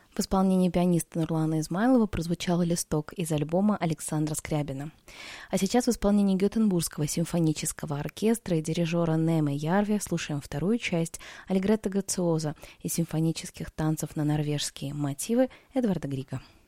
В исполнении пианиста Нурлана Измайлова прозвучал «Листок» из альбома Александра Скрябина. А сейчас в исполнении Гетенбургского симфонического оркестра и дирижера Неме Ярви слушаем вторую часть аллегретто грациоза из симфонических танцев на норвежские мотивы Эдварда Грига.